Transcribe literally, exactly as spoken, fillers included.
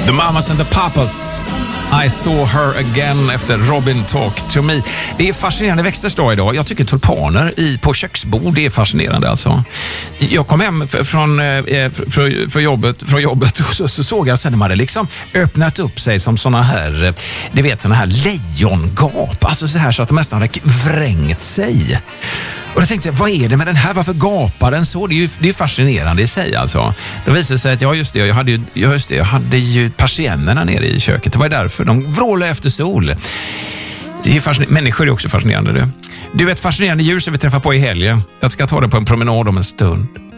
The Mamas and the Papas. I saw her again efter Robin Talk to me. Det är fascinerande växters dag idag. Jag tycker tulpaner i, på köksbord, det är fascinerande alltså. Jag kom hem från, eh, för, för jobbet, från jobbet och så, så såg jag sen de hade liksom öppnat upp sig som såna här, ni vet, såna här lejongap. Alltså så här så att de nästan hade vrängt sig. Och jag tänkte, vad är det med den här? Varför gapar den så? Det är ju det är fascinerande i sig alltså. Då visade det sig att ja, just det, jag hade ju, just det, jag hade ju persiennerna nere i köket. Det var därför de vrålade efter sol. Det är fascinerande. Människor är också fascinerande. Du. du är ett fascinerande djur som vi träffar på i helgen. Jag ska ta det på en promenad om en stund.